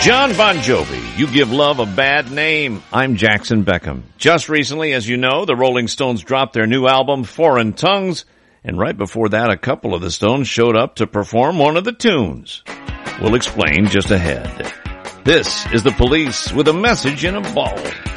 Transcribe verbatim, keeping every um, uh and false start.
John Bon Jovi, you give love a bad name. I'm Jackson Beckham. Just recently, as you know, the Rolling Stones dropped their new album, Foreign Tongues, and right before that, a couple of the Stones showed up to perform one of the tunes. We'll explain just ahead. This is The Police with a message in a bottle.